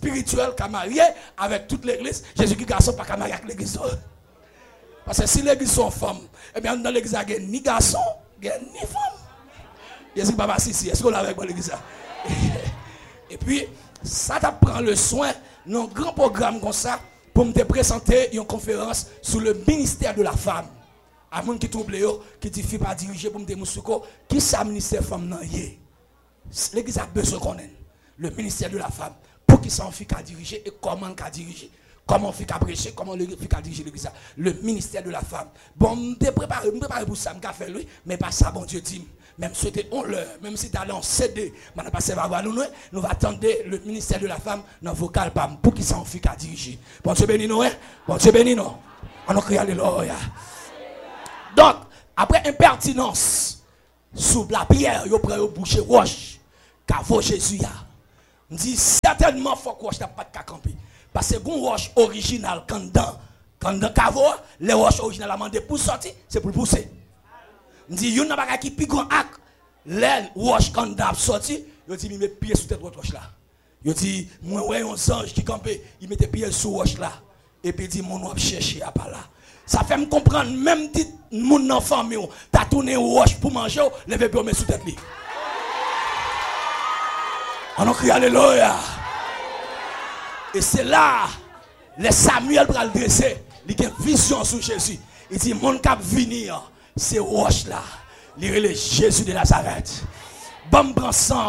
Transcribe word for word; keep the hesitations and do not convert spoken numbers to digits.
spirituel qui a marié avec toute l'église. Jésus-Christ garçon pas qu'à marier avec l'église. Parce que si l'église sont femmes, eh bien dans l'église il n'y a ni garçon, ni femme. Jésus pas ici, est-ce qu'on l'a avec l'église? Et puis ça t'apprend le soin dans un grand programme comme ça pour me présenter une conférence sur le ministère de la femme. À monde qui trouble qui dit fille pas diriger pour me démontrer qui ça ministère femme nan yé. L'église a besoin qu'on ait le ministère de la femme pour qui ça on fait qu'à diriger et comment qu'à diriger. Comment on fait qu'à prêcher, comment on fait qu'à diriger l'église. Le ministère de la femme. Bon, me préparer, me préparer pour ça, me faire lui, mais pas ça bon Dieu dit. Même si on l'heure, même si tu as en C D, on va passer voir nous, nous va attendre le ministère de la femme dans vocal pour qui ça on fait qu'à diriger. Bon Dieu béni nous, bon Dieu béni nous. On a crié alléluia. Donc, après impertinence, sous la pierre, vous prenez boucher roche, car Jésus a. On dit certainement faut que roche n'a pas de camper. Parce que une roche originale, quand dans, quand dans cavo, les roches originales amendées pour sortir, c'est pour pousser. On dit, il y a un qui plus grand acte, les roches quand dans sorti, il dit, il met pied sous cette roche là. Il dit, moi, ouais, un ange qui campait, il mettait pied sous roche là. Et puis il dit, mon nom chercher à pas là. Ça fait me comprendre, même si mon enfant, t'as tourné une roche pour manger, levez pour mettre sous tête li. On a crié alléluia. Et c'est là, les Samuel pour le dresser, il a une vision sur Jésus. Il dit, mon cap venir, c'est roche là. Il est Jésus de Nazareth. Bon, prend sang,